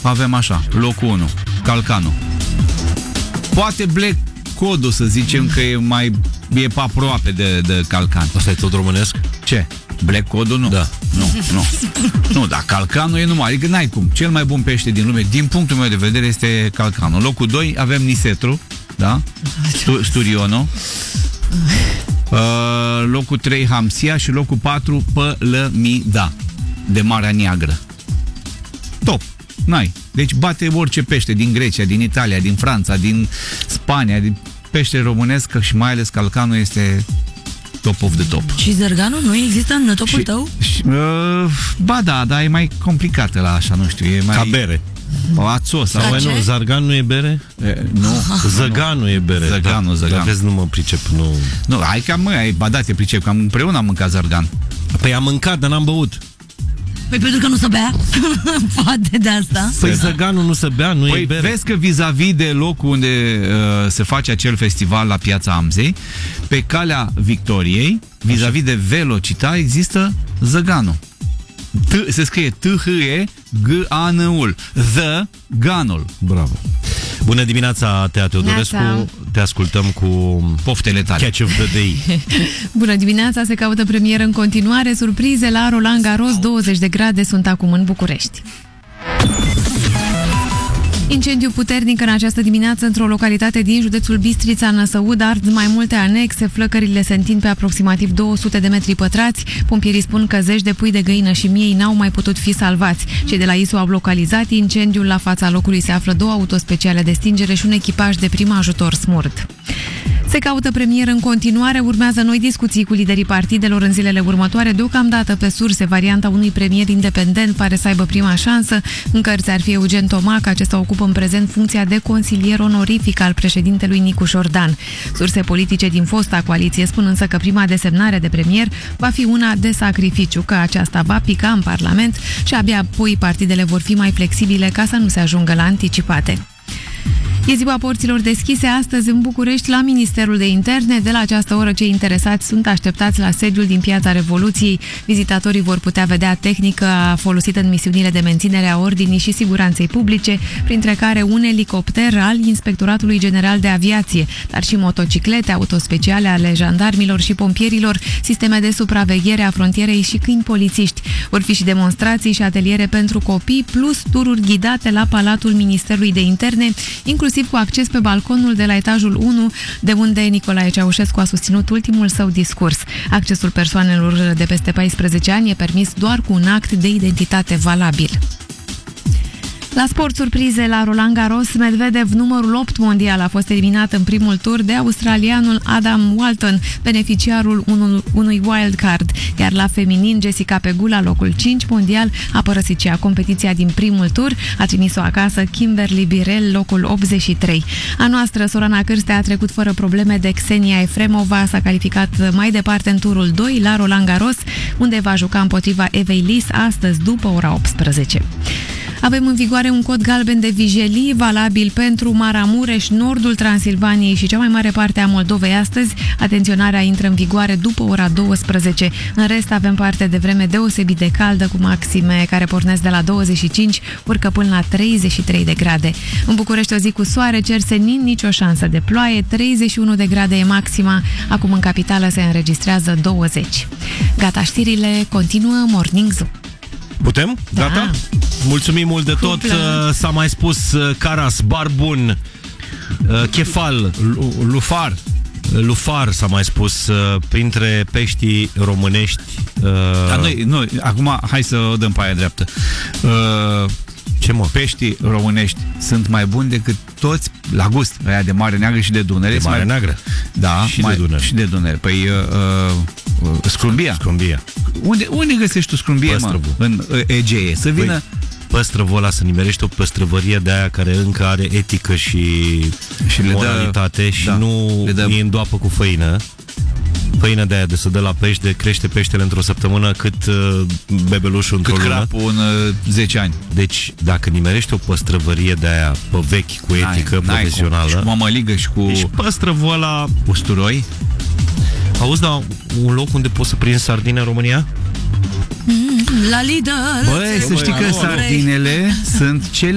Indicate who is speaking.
Speaker 1: avem așa, locul 1, Calcanul. Poate Black Codul, să zicem că e pe aproape de Calcan.
Speaker 2: Asta e tot românesc?
Speaker 1: Ce? Black Codul nu?
Speaker 2: Da.
Speaker 1: Nu, dar Calcanul e numai, adică n-ai cum. Cel mai bun pește din lume, din punctul meu de vedere, este Calcanul. Locul 2 avem Nisetru, da? Sturionul. Locul 3 Hamsia și locul 4 Pălămida, de Marea Neagră. Top. N-ai. Deci bate orice pește din Grecia, din Italia, din Franța, din Spania, din pește românesc și mai ales Calcanul este top of the top.
Speaker 3: Și zărganul nu există în topul tău?
Speaker 1: Ba da, dar e mai complicată la așa, nu știu, e mai...
Speaker 2: Ca bere.
Speaker 1: Ațos.
Speaker 2: Sau nu, zargan nu e bere?
Speaker 1: Nu.
Speaker 2: Zăganul e bere.
Speaker 1: Zăganul.
Speaker 2: Dar vezi, nu mă pricep, nu...
Speaker 1: Nu, hai că ba da, te pricep, că împreună am mâncat zargan.
Speaker 2: Păi am mâncat, dar n-am băut.
Speaker 3: Păi pentru că nu se bea? Poate de asta.
Speaker 2: Păi zăganul nu se bea, nu e bere.
Speaker 1: Vezi că vis-a-vis de locul unde se face acel festival la Piața Amzei, pe calea Victoriei, vis-a-vis de Velocita, există zăganul. Se scrie T-H-E-G-A-N-ul. Zăganul.
Speaker 2: Bravo. Bună dimineața, Tea Teodorescu. Te ascultăm cu
Speaker 1: poftele tale.
Speaker 2: Catch of the Day.
Speaker 4: Bună dimineața, se caută premieră în continuare. Surprize la Roland Garros, 20 de grade sunt acum în București. Incendiu puternic în această dimineață într-o localitate din județul Bistrița, Năsăud, ard mai multe anexe, flăcările se întind pe aproximativ 200 de metri pătrați. Pompierii spun că zeci de pui de găină și miei n-au mai putut fi salvați. Cei de la ISU au localizat incendiul. La fața locului se află 2 autospeciale de stingere și un echipaj de prim ajutor smurd. Se caută premieră în continuare, urmează noi discuții cu liderii partidelor în zilele următoare. Deocamdată, pe surse, varianta unui premier independent pare să aibă prima șansă. În cărți ar fi Eugen Tomac, acesta ocupă în prezent funcția de consilier onorific al președintelui Nicu Șordan. Surse politice din fosta coaliție spun însă că prima desemnare de premier va fi una de sacrificiu, că aceasta va pica în Parlament și abia apoi partidele vor fi mai flexibile ca să nu se ajungă la anticipate. E ziua porților deschise astăzi în București la Ministerul de Interne. De la această oră, cei interesați sunt așteptați la sediul din Piața Revoluției. Vizitatorii vor putea vedea tehnica folosită în misiunile de menținere a ordinii și siguranței publice, printre care un elicopter al Inspectoratului General de Aviație, dar și motociclete, autospeciale ale jandarmilor și pompierilor, sisteme de supraveghere a frontierei și câini polițiști. Vor fi și demonstrații și ateliere pentru copii, plus tururi ghidate la Palatul Ministerului de Interne, inclusiv cu acces pe balconul de la etajul 1, de unde Nicolae Ceaușescu a susținut ultimul său discurs. Accesul persoanelor de peste 14 ani e permis doar cu un act de identitate valabil. La sport, surprize la Roland Garros, Medvedev, numărul 8 mondial, a fost eliminat în primul tur de australianul Adam Walton, beneficiarul unui wildcard, iar la feminin, Jessica Pegula, locul 5 mondial, a părăsit și a competiția din primul tur, a trimis-o acasă Kimberly Birel, locul 83. A noastră, Sorana Cârstea, a trecut fără probleme de Xenia Efremova, s-a calificat mai departe în turul 2 la Roland Garros, unde va juca împotriva Evei Lis astăzi după ora 18. Avem în vigoare un cod galben de vijelii, valabil pentru Maramureș, nordul Transilvaniei și cea mai mare parte a Moldovei astăzi. Atenționarea intră în vigoare după ora 12. În rest, avem parte de vreme deosebit de caldă, cu maxime care pornesc de la 25, urcă până la 33 de grade. În București, o zi cu soare, cer senin, nicio șansă de ploaie, 31 de grade e maxima. Acum în capitală se înregistrează 20. Gata, știrile, continuă Morning Zoo.
Speaker 2: Putem? Gata?
Speaker 4: Da.
Speaker 2: Mulțumim mult de tot. S-a mai spus caras, barbun, chefal, lufar s-a mai spus printre peștii românești.
Speaker 1: Noi, acum hai să o dăm pe aia dreaptă.
Speaker 2: Ce mă?
Speaker 1: Peștii românești sunt mai buni decât toți, la gust, aia de Mare Neagră și de Dunăre.
Speaker 2: De Mare Neagră?
Speaker 1: Da,
Speaker 2: și de Dunăre.
Speaker 1: Și de Dunăre. Păi scrumbia. Unde găsești tu scrumbie, mă? În Egee. Să vină...
Speaker 2: Păstrăvul ăla, să nimerești o păstrăvărie de aia care încă are etică și moralitate și nu e în doapă cu făină. Făină de aia de să dă la pește, de crește peștele într-o săptămână cât bebelușul într-o lună.
Speaker 1: Cât crapul în 10 ani.
Speaker 2: Deci, dacă nimerești o păstrăvărie de aia pe vechi, cu etică profesională...
Speaker 1: Și cu mămăligă și cu...
Speaker 2: Și păstrăvul ăla...
Speaker 1: Usturoi.
Speaker 2: Auzi, da, un loc unde poți să prinzi sardine în România?
Speaker 3: La Lidl.
Speaker 1: Băi, să știi că sardinele sunt cele